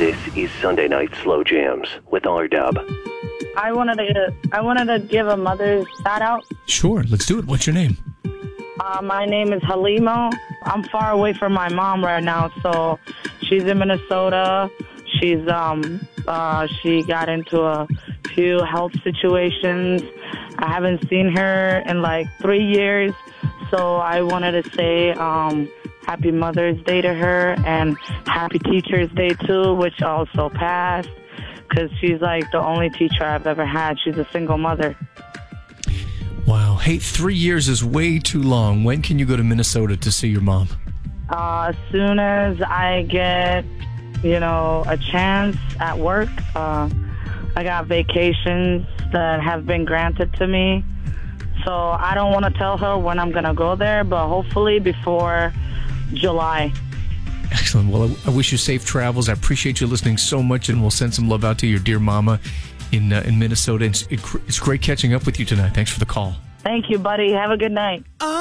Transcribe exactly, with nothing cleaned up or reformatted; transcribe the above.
This is Sunday Night Slow Jams with R-Dub. I wanted to I wanted to give a mother's shout out. Sure, let's do it. What's your name? Uh, my name is Halima. I'm far away from my mom right now, so she's in Minnesota. She's um uh she got into a few health situations. I haven't seen her in like three years, so I wanted to say um Happy Mother's Day to her and Happy Teacher's Day too, which also passed. Because she's like the only teacher I've ever had. She's a single mother. Wow. Hey, three years is way too long. When can you go to Minnesota to see your mom? Uh, as soon as I get, you know, a chance at work. Uh, I got vacations that have been granted to me. So I don't want to tell her when I'm going to go there, but hopefully before July. Excellent. Well, I wish you safe travels. I appreciate you listening so much, and we'll send some love out to your dear mama in uh, in Minnesota. It's, it, it's great catching up with you tonight. Thanks for the call. Thank you, buddy. Have a good night.